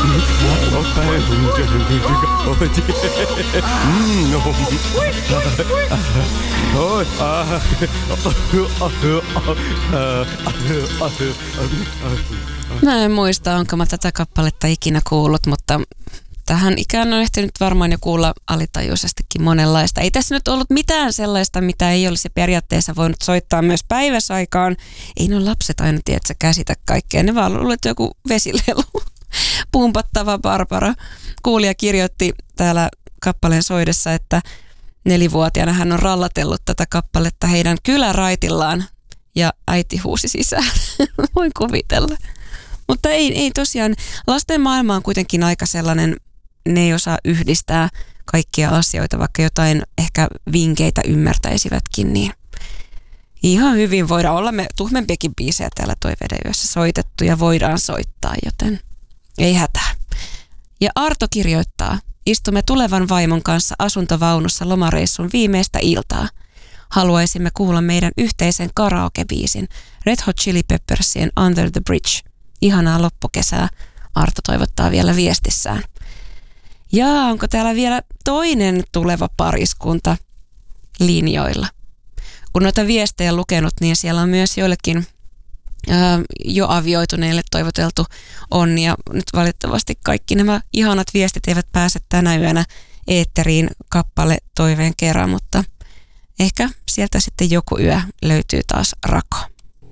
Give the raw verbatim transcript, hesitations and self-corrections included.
Mä en muista, onko mä tätä kappaletta ikinä kuullut, mutta tähän ikään on ehtinyt varmaan jo kuulla alitajuisestikin monenlaista. Ei tässä nyt ollut mitään sellaista, mitä ei olisi periaatteessa voinut soittaa myös päiväsaikaan. Ei nuo lapset aina tiedä, että sä käsitä kaikkea. Ne vaan luulet joku vesilelu. Pumpattava Barbara. Kuulija kirjoitti täällä kappaleen soidessa, että nelivuotiaana hän on rallatellut tätä kappaletta heidän kyläraitillaan ja äiti huusi sisään. Voin kuvitella. Mutta ei, ei tosiaan, lasten maailma on kuitenkin aika sellainen, ne ei osaa yhdistää kaikkia asioita, vaikka jotain ehkä vinkeitä ymmärtäisivätkin, niin ihan hyvin voidaan olla. Me tuhmempiakin biisejä täällä Toiveiden yössä soitettu ja voidaan soittaa, joten ei hätää. Ja Arto kirjoittaa, istumme tulevan vaimon kanssa asuntovaunussa lomareissun viimeistä iltaa. Haluaisimme kuulla meidän yhteisen karaoke-biisin Red Hot Chili Peppersien Under the Bridge. Ihanaa loppukesää, Arto toivottaa vielä viestissään. Ja onko täällä vielä toinen tuleva pariskunta linjoilla? Kun noita viestejä lukenut, niin siellä on myös joillekin ää, jo avioituneille toivoteltu onni. Nyt valitettavasti kaikki nämä ihanat viestit eivät pääse tänä yönä eetteriin kappale toiveen kerran, mutta ehkä sieltä sitten joku yö löytyy taas rako.